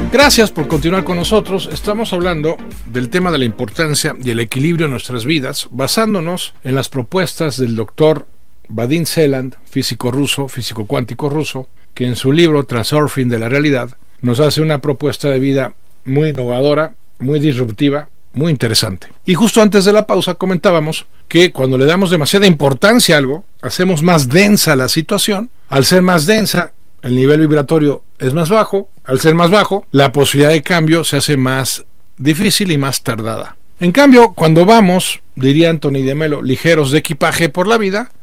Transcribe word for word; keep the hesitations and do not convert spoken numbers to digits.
Gracias por continuar con nosotros. Estamos hablando del tema de la importancia y el equilibrio en nuestras vidas, basándonos en las propuestas del doctor Vadim Zeland, físico ruso, físico cuántico ruso, que en su libro Transurfing de la realidad nos hace una propuesta de vida muy innovadora, muy disruptiva, muy interesante. Y justo antes de la pausa comentábamos que cuando le damos demasiada importancia a algo, hacemos más densa la situación. Al ser más densa, el nivel vibratorio es más bajo. Al ser más bajo, la posibilidad de cambio se hace más difícil y más tardada. En cambio, cuando vamos, diría Anthony de Melo, ligeros de equipaje por la vida,